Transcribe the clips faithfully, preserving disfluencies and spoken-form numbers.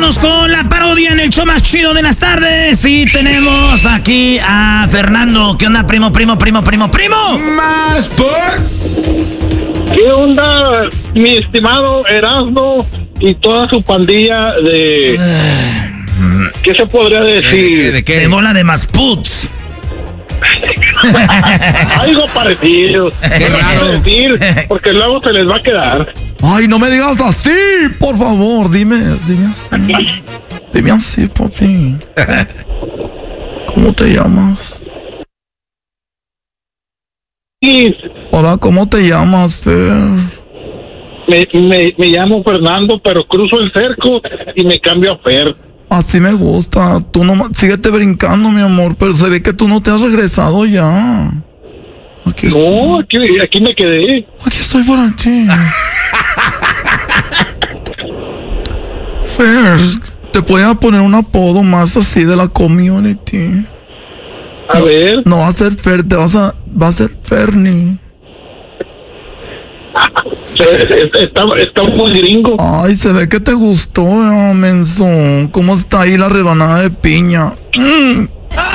vámonos con la parodia en el show más chido de las tardes. Y tenemos aquí a Fernando. ¿Qué onda, primo, primo, primo, primo, primo? Más por... ¿Qué onda, mi estimado Erasmo y toda su pandilla de... ¿Qué se podría decir? ¿De, de qué? De bola de masputs. Algo parecido. Qué No raro. quiero decir, porque luego se les va a quedar. Ay, no me digas así, por favor, dime, dime así. Dime así, papi. ¿Cómo te llamas? Y Hola, ¿cómo te llamas, Fer? me, me, me llamo Fernando, pero cruzo el cerco y me cambio a Fer. Así me gusta. Tú no, síguete brincando, mi amor, pero se ve que tú no te has regresado ya. Aquí estoy. No, aquí, aquí me quedé. Aquí estoy por ti. Fer, te puedo poner un apodo más así de la community. A no, ver. No va a ser Fer, te vas a, va a ser Fernie. Está, está muy gringo. Ay, se ve que te gustó, eh, menso. ¿Cómo está ahí la rebanada de piña? Mm.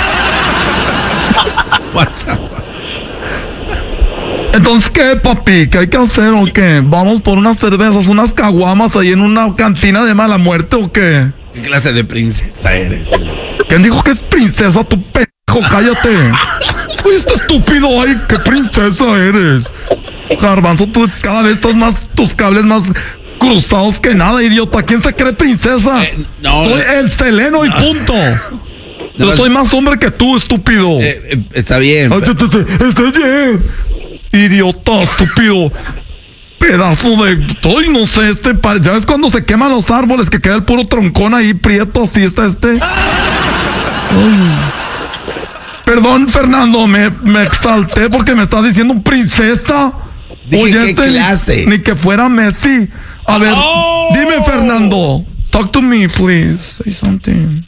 Entonces, ¿qué, papi? ¿Qué hay que hacer o qué? ¿Vamos por unas cervezas, unas caguamas ahí en una cantina de mala muerte o qué? ¿Qué clase de princesa eres? ¿Quién dijo que es princesa, tu pendejo? Cállate. Uy, este estúpido, ay, qué princesa eres. Garbanzo, tú cada vez estás más, tus cables más cruzados que nada, idiota. ¿Quién se cree princesa? Eh, no, soy no. el Seleno y punto. No, Yo soy más hombre que tú, estúpido. Eh, eh, está bien. Ay, te, te, te, está bien. Idiota, estúpido. Pedazo de... Ay, no sé, este... ¿Ya ves cuando se queman los árboles que queda el puro troncón ahí prieto? Así está este. Ay. Perdón, Fernando, me, me exalté porque me estás diciendo princesa. Dije, Oye, ¿qué este, clase? Ni que fuera Messi. A ver, Oh. dime, Fernando. Talk to me, please. Say something.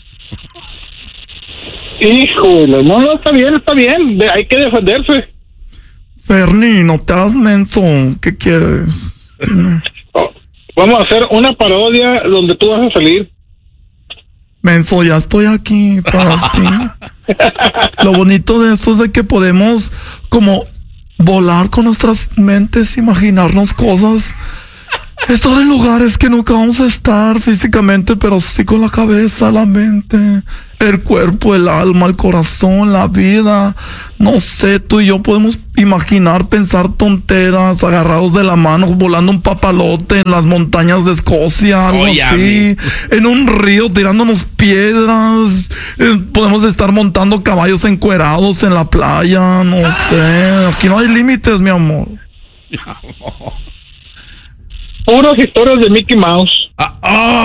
Híjole, no, no, está bien, está bien. De- hay que defenderse. Fernie, no te hagas menso. ¿Qué quieres? Oh, vamos a hacer una parodia donde tú vas a salir. Menso, ya estoy aquí para ti. Lo bonito de esto es de que podemos como volar con nuestras mentes, imaginarnos cosas, estar en lugares que nunca vamos a estar físicamente, pero sí con la cabeza, la mente, el cuerpo, el alma, el corazón, la vida. No sé, tú y yo podemos imaginar, pensar tonteras, agarrados de la mano, volando un papalote en las montañas de Escocia, algo Oye, así, en un río tirándonos piedras. Eh, podemos estar montando caballos encuerados en la playa, no sé. Aquí no hay límites, mi amor. Puras historias de Mickey Mouse. Ah, ah.